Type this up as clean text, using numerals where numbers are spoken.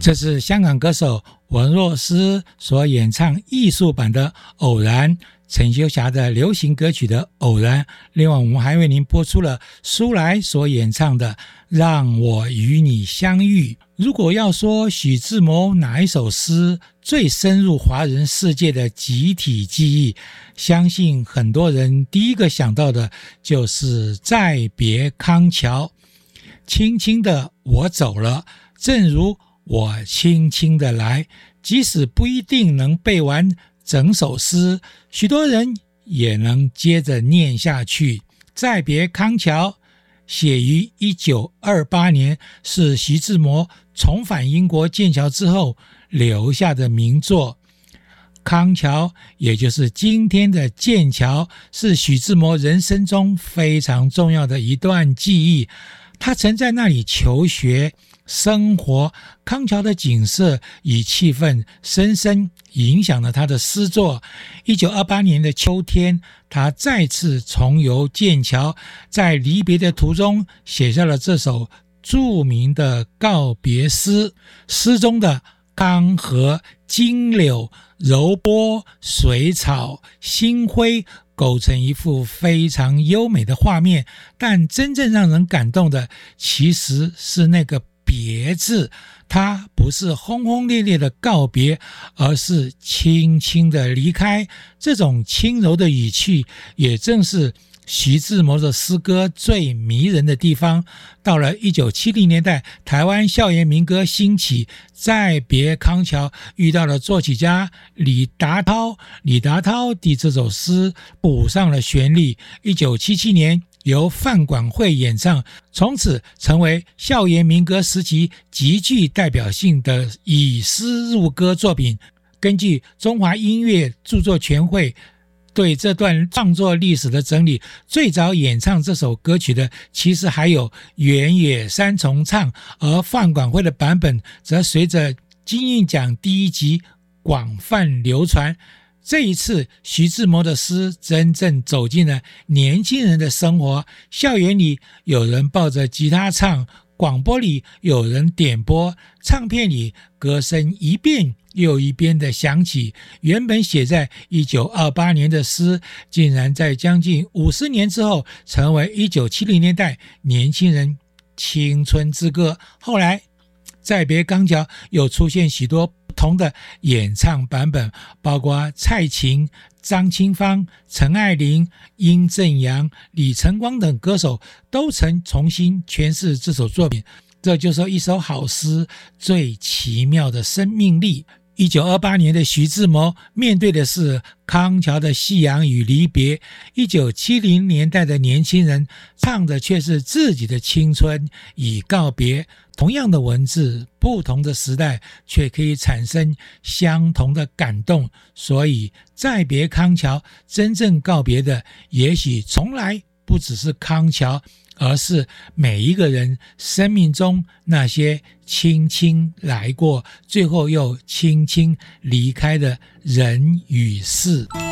这是香港歌手文若思所演唱艺术版的《偶然》，陈秋霞的流行歌曲的《偶然》。另外我们还为您播出了苏来所演唱的《让我与你相遇》。如果要说许志摩哪一首诗最深入华人世界的集体记忆，相信很多人第一个想到的就是再别康桥。轻轻的我走了，正如我轻轻的来，即使不一定能背完整首诗，许多人也能接着念下去。再别康桥写于1928年，是徐志摩重返英国剑桥之后留下的名作。康桥也就是今天的剑桥，是许志摩人生中非常重要的一段记忆。他曾在那里求学生活，康桥的景色与气氛深深影响了他的诗作。1928年的秋天，他再次重游剑桥，在离别的途中写下了这首著名的告别诗。诗中的康河、金柳、柔波、水草、星辉构成一幅非常优美的画面，但真正让人感动的其实是那个别字。它不是轰轰烈烈的告别，而是轻轻的离开。这种轻柔的语气也正是徐志摩的诗歌最迷人的地方。到了1970年代，台湾校园民歌兴起，再别康桥遇到了作曲家李达涛替这首诗补上了旋律。1977年由范管会演唱，从此成为校园民歌时期极具代表性的以诗入歌作品。根据中华音乐著作权会对这段创作历史的整理，最早演唱这首歌曲的其实还有原野三重唱，而范管会的版本则随着金韵奖第1集广泛流传。这一次徐志摩的诗真正走进了年轻人的生活，校园里有人抱着吉他唱，广播里有人点播，唱片里歌声一遍又一遍的响起。原本写在1928年的诗，竟然在将近50年之后成为1970年代年轻人青春之歌。后来再别康桥又出现许多不同的演唱版本，包括蔡琴、张清芳、陈爱玲、殷正阳、李晨光等歌手都曾重新诠释这首作品。这就是一首好诗最奇妙的生命力。1928年的徐志摩面对的是康桥的夕阳与离别，1970年代的年轻人唱的却是自己的青春与告别。同样的文字，不同的时代，却可以产生相同的感动。所以再别康桥，真正告别的也许从来不只是康桥，而是每一个人生命中那些轻轻来过，最后又轻轻离开的人与事。